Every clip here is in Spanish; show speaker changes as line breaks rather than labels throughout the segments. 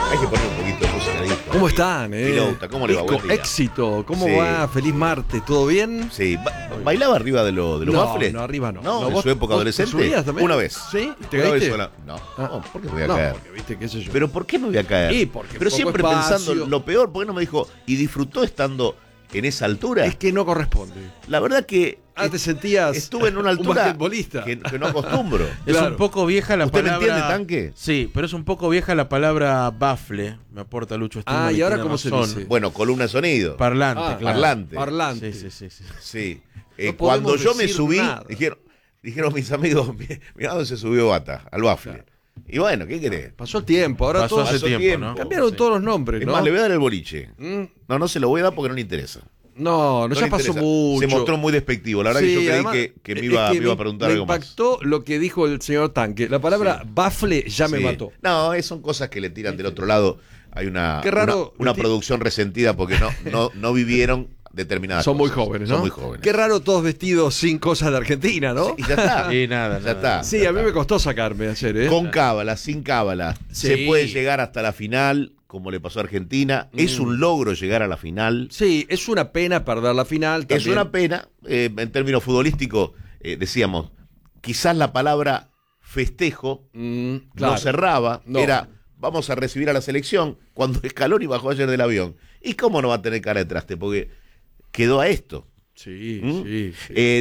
Hay que poner un poquito de música disco.
¿Cómo están?
Pilota, ¿cómo le va?
Disco,
Buen día.
éxito, ¿cómo
Sí.
va? Feliz martes, ¿todo bien?
Sí, ¿bailaba arriba de los baffles?
No, arriba no.
No, en
¿vos-
su época
vos
adolescente.
te subías también?
Una vez.
¿Sí? ¿Te
Una
caíste?
vez sola. No, ¿por qué me voy a
No,
caer?
porque viste, qué sé yo.
Pero ¿por qué me voy a caer?
Sí, porque
Pero
poco
siempre
espacio.
pensando lo peor, ¿por qué no me dijo, y disfrutó estando en esa altura?
Es que no corresponde.
La verdad que
Te sentías
estuve en una
un
altura
basquetbolista.
que no acostumbro.
Es
Claro.
un poco vieja la
¿Usted me
palabra.
entiende, Tanque?
Sí, pero es un poco vieja la palabra baffle. Me aporta Lucho Stigman.
¿y ahora
tiene
cómo se
razón.
dice?
Bueno, columna de sonido.
Parlante, claro.
Parlante.
Parlante.
Sí.
Sí.
No
Cuando
podemos
yo me
decir
subí,
nada.
dijeron mis amigos, mirá dónde se subió Bata, al baffle.
Claro.
Y bueno, ¿qué querés?
Pasó el tiempo, ahora
Pasó
todos
hace
pasó
tiempo,
tiempo.
¿no?
cambiaron
Sí.
todos los nombres,
Es
¿no?
más, le voy a dar el boliche.
¿Mm?
No se lo voy a dar porque no le interesa.
No,
No
ya
le
pasó
interesa.
mucho.
Se mostró muy despectivo. La verdad que
Sí,
yo creí
además,
que me
es
iba,
que
me iba a preguntar
me
algo más.
impactó lo que dijo el señor Tanque. La palabra baffle ya me
Sí.
mató.
No, son cosas que le tiran del otro lado. Hay una,
Qué raro,
una
vesti-
producción resentida porque no vivieron determinadas
Son muy
cosas.
jóvenes, ¿no?
Son muy jóvenes.
Qué raro todos vestidos sin cosas de Argentina, ¿no?
Y ya está.
Y nada,
Ya
nada.
está.
Sí, a mí me costó sacarme ayer, ¿eh?
Con cábala, sin cábala.
Sí.
Se puede llegar hasta la final, como le pasó a Argentina. Es un logro llegar a la final.
Sí, es una pena perder la final.
Es
También.
una pena, en términos futbolísticos, decíamos, quizás la palabra festejo
Claro.
no cerraba,
No.
era vamos a recibir a la selección cuando Scaloni bajó ayer del avión. ¿Y cómo no va a tener cara de traste? Porque quedó a esto.
Sí,
¿Mm?
sí.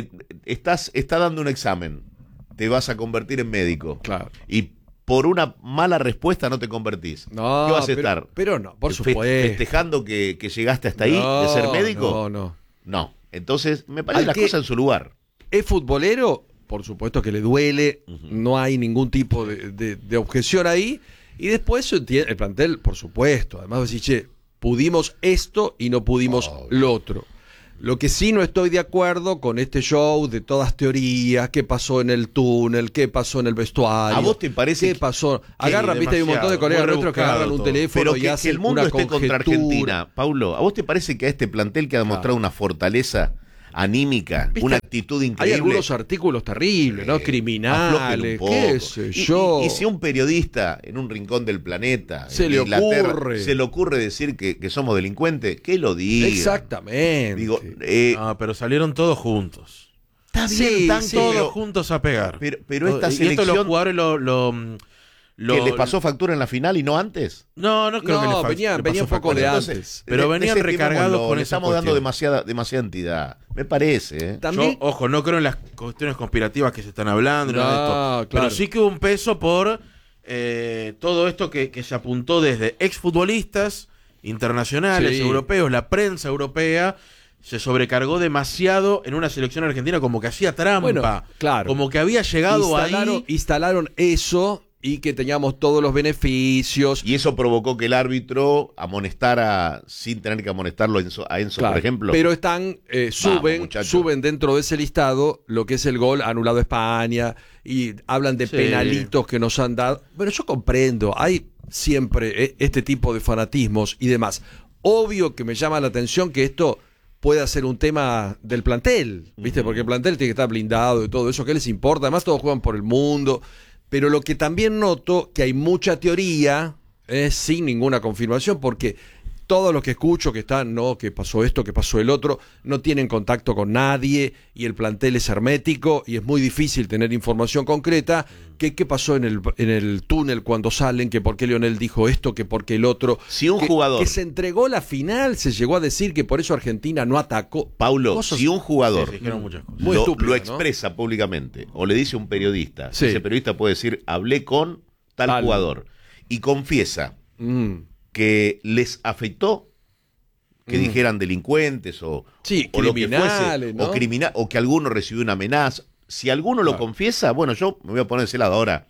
Está dando un examen, te vas a convertir en médico.
Claro.
Y por una mala respuesta no te convertís.
No,
¿Qué vas a
pero-
estar?
pero no, por
Fe-
supuesto.
¿Festejando que llegaste hasta ahí
No,
de ser médico?
No, no.
No. Entonces, me parece
Al
las
que-
cosas en su lugar.
¿Es futbolero? Por supuesto que le duele, no hay ningún tipo de objeción ahí. Y después el plantel, por supuesto. Además, decir, che, pudimos esto y no pudimos lo otro. Lo que sí no estoy de acuerdo con este show de todas teorías, qué pasó en el túnel, qué pasó en el vestuario.
¿A vos te parece
qué pasó? Agarran, viste, hay un montón de
demasiado,
colegas
muy
nuestros que
rebuscado
agarran un
todo.
teléfono
Pero
y
que
hacen
el mundo
una
esté contra
conjetura.
Argentina, Paulo, ¿a vos te parece que a este plantel que ha demostrado una fortaleza anímica,
¿Viste?
una actitud
Hay
increíble?
algunos artículos terribles, ¿no?
aflojen
Criminales,
un poco.
qué sé yo.
Y si a un periodista en un rincón del planeta,
Se
en
le
Inglaterra,
ocurre.
se le ocurre decir que somos delincuentes, que lo diga.
Exactamente.
Digo,
No, pero salieron todos juntos.
está
Sí,
bien, Tanque,
sí,
Todos
pero-
juntos a pegar.
pero esta
Y esto los
selección
jugadores
que les pasó factura en la final y no antes.
No creo que
No,
les
venía
pasó
un poco de
factura.
antes.
Pero venían recargados con
le
esa
estamos dando
cuestión.
demasiada entidad, me parece. ¿eh?
También,
Yo, ojo, no creo en las cuestiones conspirativas que se están hablando,
No,
nada de esto.
claro.
Pero sí que hubo un peso por todo esto que se apuntó desde exfutbolistas internacionales,
Sí.
europeos, la prensa europea. Se sobrecargó demasiado en una selección argentina, como que hacía trampa,
Bueno, claro.
como que había llegado ahí.
instalaron eso y que teníamos todos los beneficios.
Y eso provocó que el árbitro amonestara sin tener que amonestarlo a Enzo,
Claro,
por ejemplo.
pero están,
muchacho.
suben dentro de ese listado lo que es el gol anulado a España y hablan de
Sí.
penalitos que nos han dado. Bueno, yo comprendo, hay siempre este tipo de fanatismos y demás. Obvio que me llama la atención que esto pueda ser un tema del plantel, ¿viste? Porque el plantel tiene que estar blindado de todo eso, ¿qué les importa? Además todos juegan por el mundo, pero lo que también noto que hay mucha teoría, sin ninguna confirmación, porque todos los que escucho que están, no, que pasó esto, que pasó el otro, no tienen contacto con nadie y el plantel es hermético y es muy difícil tener información concreta. ¿Qué pasó en el túnel cuando salen? Que por qué Lionel dijo esto, que por qué el otro.
Si un
que,
jugador-
que se entregó la final, se llegó a decir que por eso Argentina no atacó.
Paulo,
Cosas-
si un jugador
Se dijeron muchas cosas.
Muy estúpido,
lo
¿no?
expresa públicamente o le dice a un periodista,
Sí.
ese periodista puede decir, hablé con tal jugador, y confiesa
Mm.
que les afectó que dijeran delincuentes o,
Sí,
o lo que
criminales,
fuese,
¿no?
o que alguno recibió una amenaza. Si alguno lo
Claro.
confiesa, bueno, yo me voy a poner de ese lado. Ahora,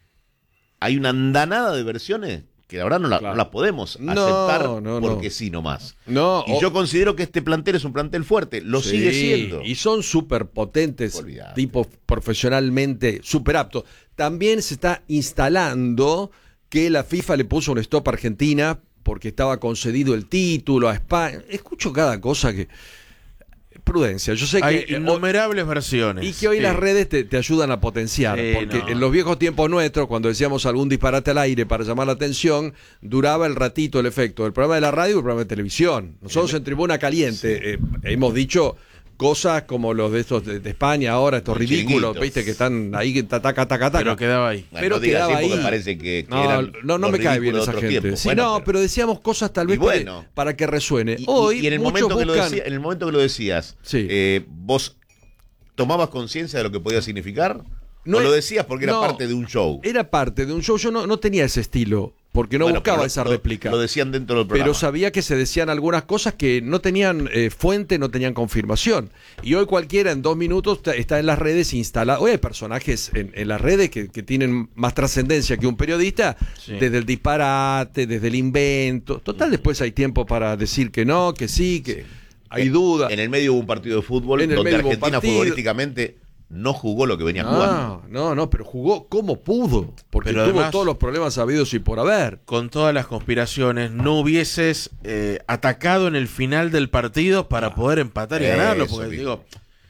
hay una andanada de versiones que la verdad no
Claro.
las podemos
No,
aceptar
no,
porque
no.
sí nomás.
No,
Y yo considero que este plantel es un plantel fuerte, lo
Sí,
sigue siendo.
Y son súper potentes,
Olvidate.
tipos profesionalmente súper aptos. También se está instalando que la FIFA le puso un stop a Argentina porque estaba concedido el título a España. Escucho cada cosa que... Prudencia. Yo sé
Hay
que
innumerables versiones.
y que hoy
Sí.
las redes te ayudan a potenciar,
Sí,
porque
no.
en los viejos tiempos nuestros, cuando decíamos algún disparate al aire para llamar la atención, duraba el ratito el efecto del programa de la radio y el programa de televisión. Nosotros en Tribuna Caliente hemos dicho cosas como los de estos de España ahora, estos
Los
ridículos,
chiringuitos.
viste, que están ahí, taca.
Pero quedaba ahí.
Bueno,
pero
no digas
quedaba
así porque
ahí.
parece que
No,
eran
no
los
me cae bien
ridículos
esa
de otros
gente.
tiempos.
Sí,
Bueno,
no, pero decíamos cosas tal
Y
vez
bueno.
para que resuene.
Y,
Hoy
y en el
muchos
momento que lo
buscan...
decía, en el momento que lo decías,
Sí.
vos tomabas conciencia de lo que podía significar.
No
¿O lo
es-
decías porque era
no,
parte de un show?
Era parte de un show. Yo no tenía ese estilo, porque no
Bueno,
buscaba
pero
esa
lo-
réplica.
Lo decían dentro del programa.
Pero sabía que se decían algunas cosas que no tenían fuente, no tenían confirmación. Y hoy cualquiera en 2 minutos está en las redes instalado. Hoy hay personajes en las redes que tienen más trascendencia que un periodista,
Sí.
desde el disparate, desde el invento. Total, después hay tiempo para decir que no, que sí, que
Sí.
hay dudas.
En el medio hubo un partido de fútbol
En el
donde
medio hubo un
Argentina
partido.
futbolísticamente no jugó lo que venía jugando.
No, pero jugó como pudo, porque
Pero
tuvo
además-
todos los problemas habidos y por haber.
Con todas las conspiraciones, no hubieses atacado en el final del partido para poder empatar y ganarlo.
Eso
Porque
mismo.
digo,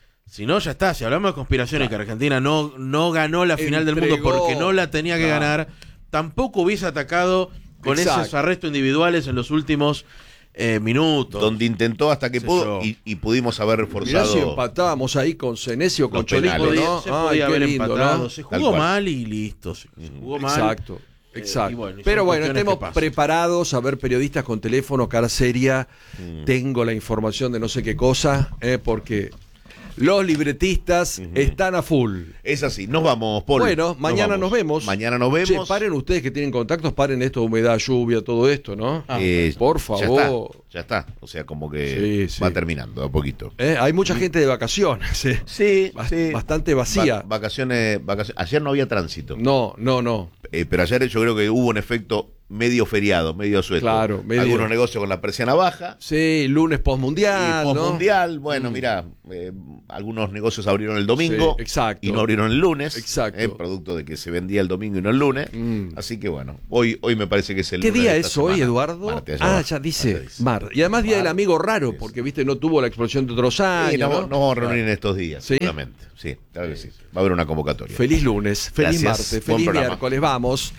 si no, ya está. Si hablamos de conspiraciones que Argentina no ganó la final del mundo
Entregó.
porque no la tenía que
Claro.
ganar, tampoco hubiese atacado con
Exacto.
esos arrestos individuales en los últimos minutos.
Donde intentó hasta que
Qué sé
pudo
yo.
y pudimos haber
Mirá
reforzado.
si empatábamos ahí con Senesio, con
Los
Cholico,
penales.
¿no?
Se
Ay,
podía
qué
haber
lindo,
empatado.
¿no?
Se
Tal
jugó
cual.
mal y listo. Se jugó mal.
Exacto, exacto.
y bueno, y
Pero
son
bueno,
cuestiones
estemos
que pasan.
preparados a ver periodistas con teléfono, cara seria. Tengo la información de no sé qué cosa, porque los libretistas están a full.
Es así, nos vamos, Paul.
Bueno, mañana nos vemos.
Mañana nos vemos.
Che, paren ustedes que tienen contactos, paren esto, humedad, lluvia, todo esto, ¿no? Por favor.
Ya está. O sea, como que
Sí,
va
sí.
terminando a poquito.
Hay mucha gente de vacaciones,
Sí,
bastante vacía.
Vacaciones. Ayer no había tránsito.
No.
Pero ayer yo creo que hubo un efecto medio feriado, medio suelto.
Claro, medio.
Algunos negocios con la persiana baja.
Sí, lunes postmundial,
Y
¿no?
postmundial, bueno, mirá, algunos negocios abrieron el domingo
Sí, exacto.
y no abrieron el lunes.
Exacto.
Producto de que se vendía el domingo y no el lunes. Así que bueno, hoy me parece que es el
¿Qué
lunes
día
de esta
es hoy,
semana.
Eduardo?
Martes,
Ya dice.
martes.
Martes. Y además Día del Amigo raro, porque viste, no tuvo la explosión de otros años.
Sí,
¿no?
nos vamos a reunir en estos días,
¿Sí?
seguramente. Sí, claro que sí. Va a haber una convocatoria.
Feliz lunes, feliz
Gracias.
martes,
Buen
feliz
programa.
miércoles, vamos.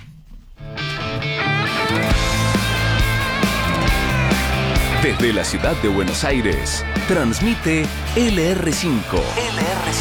Desde la ciudad de Buenos Aires, transmite LR5.